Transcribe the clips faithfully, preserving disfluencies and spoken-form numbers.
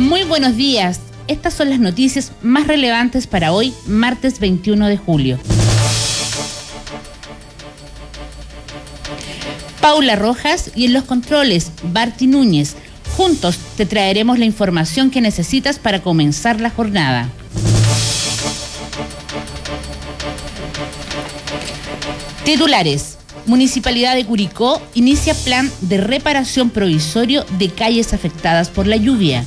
Muy buenos días. Estas son las noticias más relevantes para hoy, martes veintiuno de julio. Paula Rojas y en los controles, Barty Núñez. Juntos te traeremos la información que necesitas para comenzar la jornada. Titulares. Municipalidad de Curicó inicia plan de reparación provisorio de calles afectadas por la lluvia.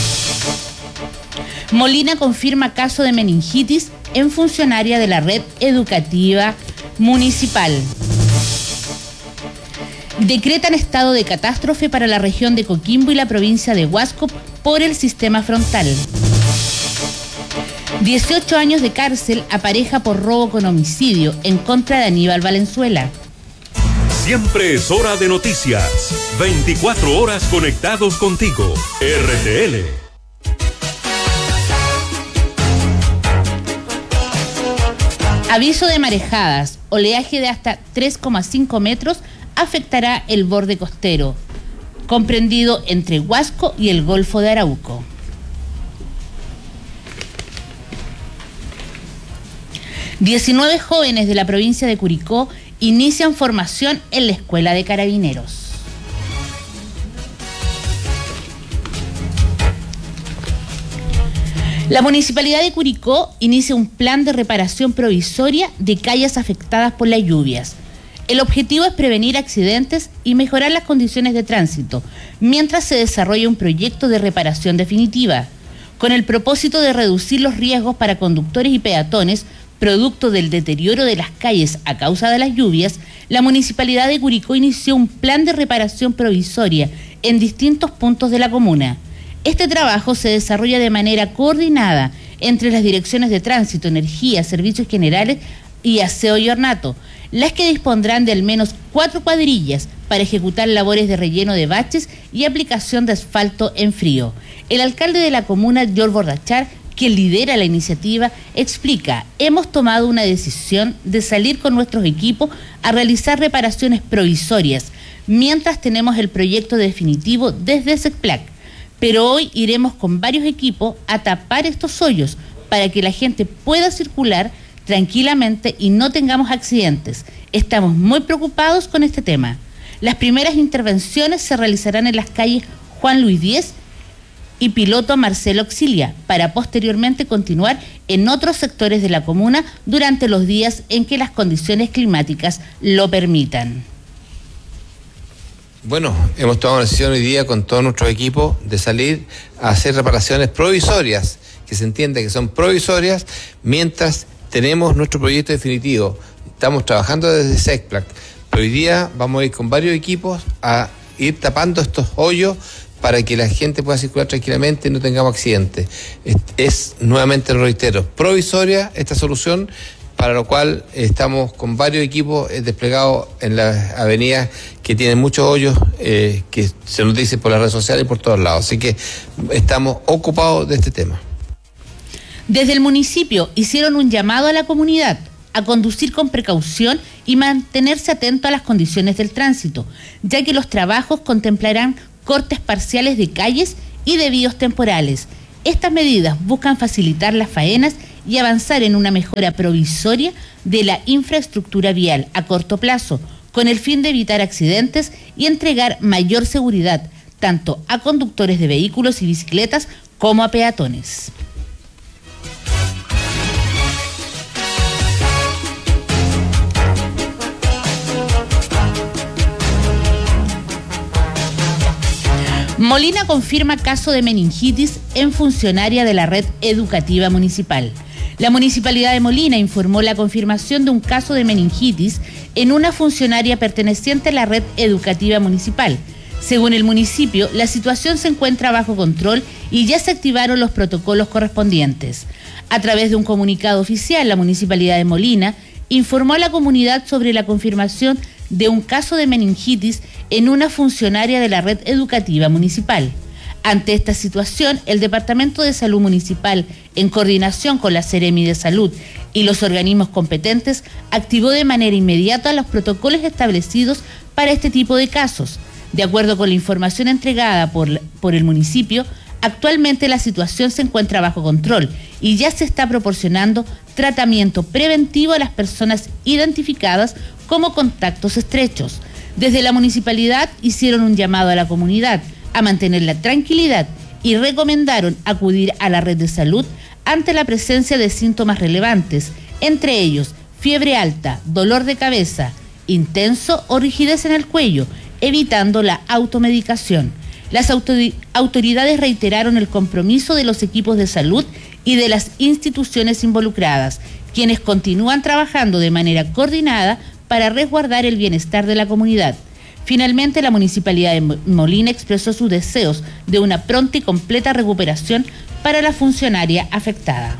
Molina confirma caso de meningitis en funcionaria de la red educativa municipal. Decretan estado de catástrofe para la región de Coquimbo y la provincia de Huasco por el sistema frontal. dieciocho años de cárcel a pareja por robo con homicidio en contra de Aníbal Valenzuela. Siempre es hora de noticias. veinticuatro horas conectados contigo. R T L. Aviso de marejadas. Oleaje de hasta tres coma cinco metros afectará el borde costero, comprendido entre Huasco y el Golfo de Arauco. diecinueve jóvenes de la provincia de Curicó inician formación en la Escuela de Carabineros. La Municipalidad de Curicó inicia un plan de reparación provisoria de calles afectadas por las lluvias. El objetivo es prevenir accidentes y mejorar las condiciones de tránsito, mientras se desarrolla un proyecto de reparación definitiva, con el propósito de reducir los riesgos para conductores y peatones producto del deterioro de las calles a causa de las lluvias. La Municipalidad de Curicó inició un plan de reparación provisoria en distintos puntos de la comuna. Este trabajo se desarrolla de manera coordinada entre las direcciones de tránsito, energía, servicios generales y aseo y ornato, las que dispondrán de al menos cuatro cuadrillas para ejecutar labores de relleno de baches y aplicación de asfalto en frío. El alcalde de la comuna, George Bordachar, quien lidera la iniciativa, explica: hemos tomado una decisión de salir con nuestros equipos a realizar reparaciones provisorias, mientras tenemos el proyecto definitivo desde SECPLAC. Pero hoy iremos con varios equipos a tapar estos hoyos para que la gente pueda circular tranquilamente y no tengamos accidentes. Estamos muy preocupados con este tema. Las primeras intervenciones se realizarán en las calles Juan Luis Diez y Piloto Marcelo Auxilia, para posteriormente continuar en otros sectores de la comuna durante los días en que las condiciones climáticas lo permitan. Bueno, hemos tomado la decisión hoy día con todos nuestros equipos de salir a hacer reparaciones provisorias, que se entienda que son provisorias, mientras tenemos nuestro proyecto definitivo. Estamos trabajando desde SECPLAC, pero hoy día vamos a ir con varios equipos a ir tapando estos hoyos para que la gente pueda circular tranquilamente y no tengamos accidentes. Es, es, nuevamente lo reitero, provisoria esta solución, para lo cual estamos con varios equipos eh, desplegados en las avenidas que tienen muchos hoyos, eh, que se nos dice por las redes sociales y por todos lados. Así que estamos ocupados de este tema. Desde el municipio hicieron un llamado a la comunidad a conducir con precaución y mantenerse atento a las condiciones del tránsito, ya que los trabajos contemplarán cortes parciales de calles y desvíos temporales. Estas medidas buscan facilitar las faenas y avanzar en una mejora provisoria de la infraestructura vial a corto plazo, con el fin de evitar accidentes y entregar mayor seguridad tanto a conductores de vehículos y bicicletas como a peatones. Molina confirma caso de meningitis en funcionaria de la red educativa municipal. La Municipalidad de Molina informó la confirmación de un caso de meningitis en una funcionaria perteneciente a la red educativa municipal. Según el municipio, la situación se encuentra bajo control y ya se activaron los protocolos correspondientes. A través de un comunicado oficial, la Municipalidad de Molina informó a la comunidad sobre la confirmación de un caso de meningitis en una funcionaria de la red educativa municipal. Ante esta situación, el Departamento de Salud Municipal, en coordinación con la Seremi de Salud y los organismos competentes, activó de manera inmediata los protocolos establecidos para este tipo de casos. De acuerdo con la información entregada por, por el municipio, Actualmente la situación se encuentra bajo control y ya se está proporcionando tratamiento preventivo a las personas identificadas como contactos estrechos. Desde la municipalidad hicieron un llamado a la comunidad a mantener la tranquilidad y recomendaron acudir a la red de salud ante la presencia de síntomas relevantes, entre ellos fiebre alta, dolor de cabeza intenso o rigidez en el cuello, evitando la automedicación. Las autoridades reiteraron el compromiso de los equipos de salud y de las instituciones involucradas, quienes continúan trabajando de manera coordinada para resguardar el bienestar de la comunidad. Finalmente, la Municipalidad de Molina expresó sus deseos de una pronta y completa recuperación para la funcionaria afectada.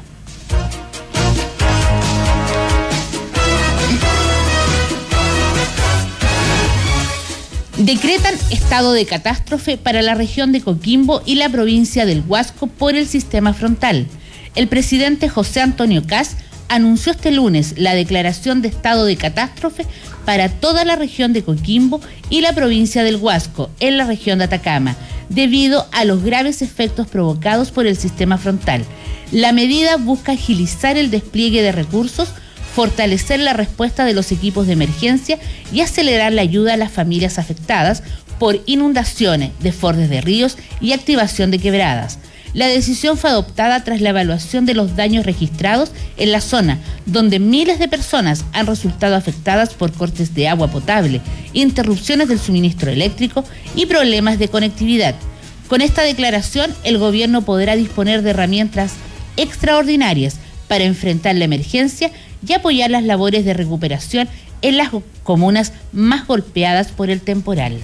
Decretan estado de catástrofe para la región de Coquimbo y la provincia del Huasco por el sistema frontal. El presidente José Antonio Kast anunció este lunes la declaración de estado de catástrofe para toda la región de Coquimbo y la provincia del Huasco, en la región de Atacama, debido a los graves efectos provocados por el sistema frontal. La medida busca agilizar el despliegue de recursos, fortalecer la respuesta de los equipos de emergencia y acelerar la ayuda a las familias afectadas por inundaciones, desbordes de ríos y activación de quebradas. La decisión fue adoptada tras la evaluación de los daños registrados en la zona, donde miles de personas han resultado afectadas por cortes de agua potable, interrupciones del suministro eléctrico y problemas de conectividad. Con esta declaración, el gobierno podrá disponer de herramientas extraordinarias para enfrentar la emergencia y apoyar las labores de recuperación en las comunas más golpeadas por el temporal.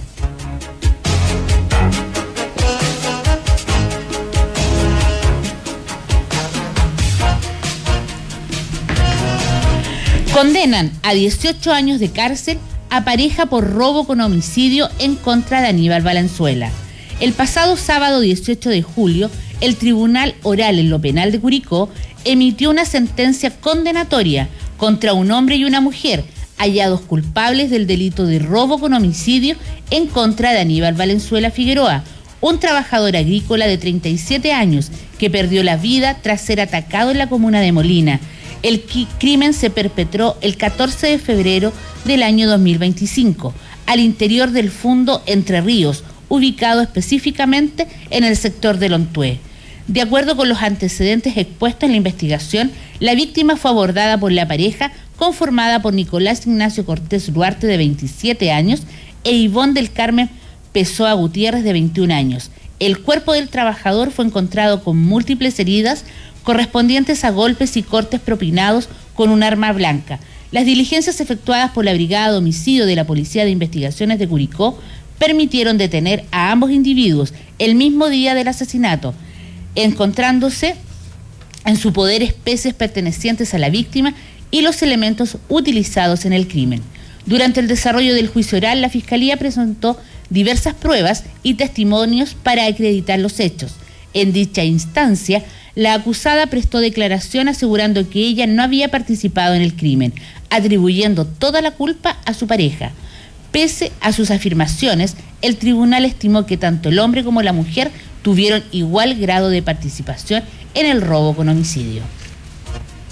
Condenan a dieciocho años de cárcel a pareja por robo con homicidio en contra de Aníbal Valenzuela. El pasado sábado dieciocho de julio, el Tribunal Oral en lo Penal de Curicó emitió una sentencia condenatoria contra un hombre y una mujer hallados culpables del delito de robo con homicidio en contra de Aníbal Valenzuela Figueroa, un trabajador agrícola de treinta y siete años que perdió la vida tras ser atacado en la comuna de Molina. El crimen se perpetró el catorce de febrero del año dos mil veinticinco, al interior del Fundo Entre Ríos, ubicado específicamente en el sector de Lontué. De acuerdo con los antecedentes expuestos en la investigación, la víctima fue abordada por la pareja conformada por Nicolás Ignacio Cortés Duarte, de veintisiete años, e Ivonne del Carmen Pessoa Gutiérrez, de veintiún años. El cuerpo del trabajador fue encontrado con múltiples heridas correspondientes a golpes y cortes propinados con un arma blanca. Las diligencias efectuadas por la Brigada de Homicidio de la Policía de Investigaciones de Curicó permitieron detener a ambos individuos el mismo día del asesinato, encontrándose en su poder especies pertenecientes a la víctima y los elementos utilizados en el crimen. Durante el desarrollo del juicio oral, la Fiscalía presentó diversas pruebas y testimonios para acreditar los hechos. En dicha instancia, la acusada prestó declaración asegurando que ella no había participado en el crimen, atribuyendo toda la culpa a su pareja. Pese a sus afirmaciones, el tribunal estimó que tanto el hombre como la mujer tuvieron igual grado de participación en el robo con homicidio.